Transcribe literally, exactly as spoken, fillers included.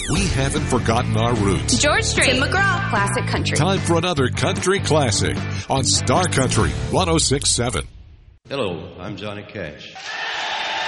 We haven't forgotten our roots. George Strait, Tim McGraw, Classic Country. Time for another country classic on Star Country one oh six point seven. Hello, I'm Johnny Cash.